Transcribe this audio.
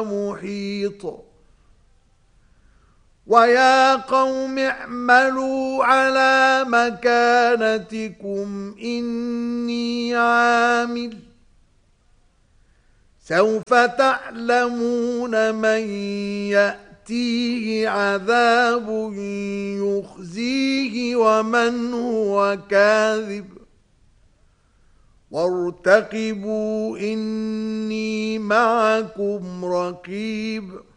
محيط ويا قوم اعملوا على مكانتكم إني عامل سوف تعلمون من يأتيه عذاب يخزيه ومن هو كاذب وارتقبوا إني معكم رقيب